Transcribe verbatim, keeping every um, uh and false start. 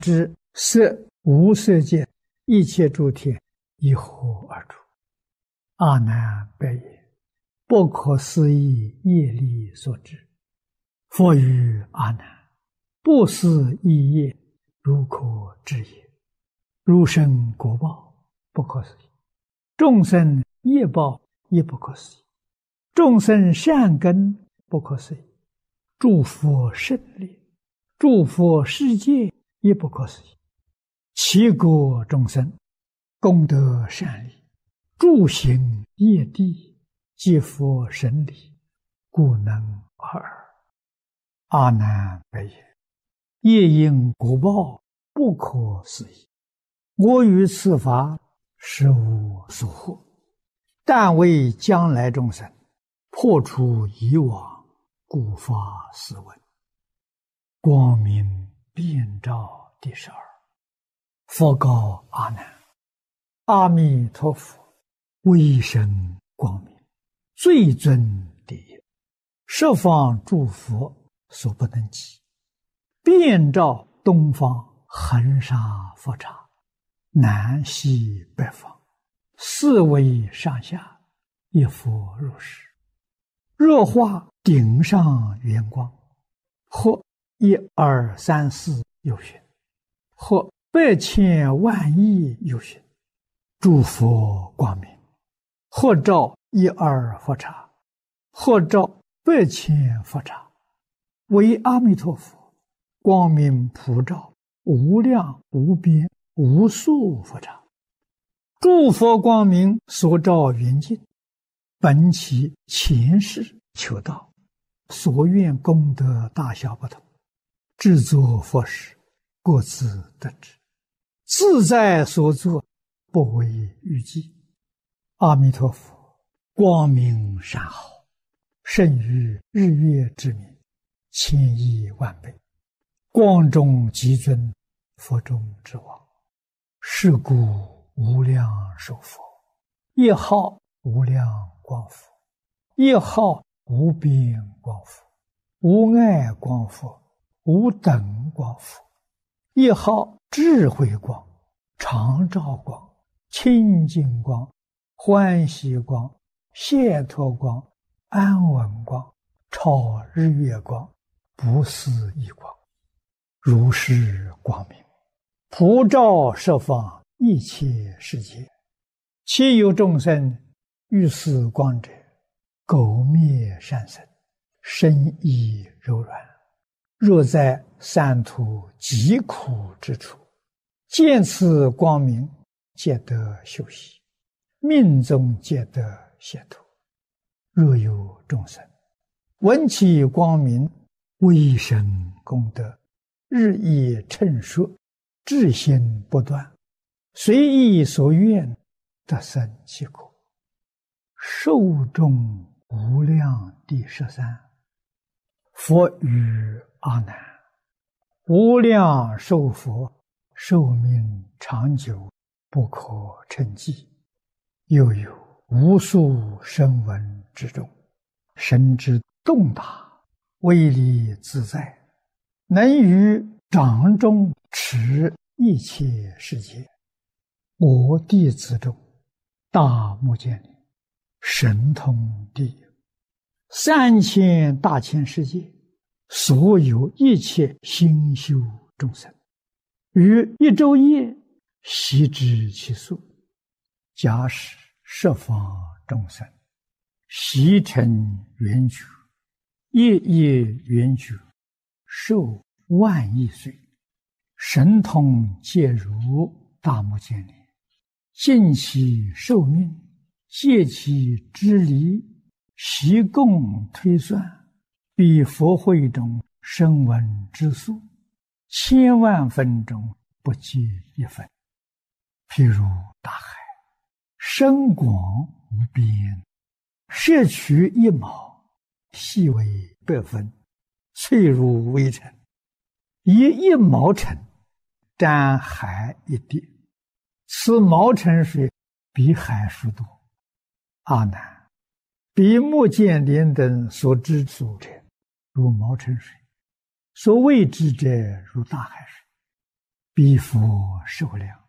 知色无色界一切诸天一合而出。阿难白言：不可思议业力所致。佛语阿难：不思议业，如可知也。如生果报，不可思议；众生业报也不可思议；众生善根不可思议；诸佛胜利，诸佛世界也不可思议。其国众生功德善利，诸行业地，皆佛神理，故能尔。阿难白言：业因果报，不可思议。我于此法实无所获，但为将来众生破除以往，故发斯文。光明遍照第十二。佛告阿难：阿弥陀佛威神光明，最尊第一，十方诸佛所不能及，遍照东方恒沙佛刹，南西北方，四维上下，一佛如是。若化顶上圆光，或一二三四有寻，或百千万亿有寻，诸佛光明，或照一二佛刹，或照百千佛刹，为阿弥陀佛光明普照无量无边无数佛刹。诸佛光明所照圆镜，本其前世求道，所愿功德大小不同，制作佛事，各自得知，自在所作，不为预计。阿弥陀佛光明善好，胜于日月之明，千亿万倍，光中极尊，佛中之王。是故无量寿佛，一号无量光佛，一号无边光佛，无碍光佛，无等光佛，一号智慧光、常照光、清净光、欢喜光、解脱光、安稳光、超日月光、不思议光。如是光明普照十方一切世界，其有众生遇此光者，苟灭善生，身意柔软。若在三途极苦之处，见此光明，皆得休息，命中皆得解脱。若有众生闻其光明，威神功德日益称说，至心不断，随意所愿，得生其果。寿终无量第十三。佛语阿难：无量寿佛寿命长久，不可称计。又有无数声闻之中，神之洞达，威力自在，能于掌中持一切世界。我弟子中，大目犍连神通第一，三千大千世界所有一切心修众生，于一昼夜悉知其数。假使十方众生悉成圆觉，夜夜圆觉，寿万亿岁，神通皆如大目犍连，尽其寿命，借其之离，悉共推算，比佛会中声闻之数，千万分中不计一分。譬如大海，深广无边，摄取一毛，细为百分，脆如微尘，以一毛尘沾海一滴，此毛尘水比海数多。阿难，比目犍连等所知所者，如毛尘水；所未知者，如大海水。 彼佛受量。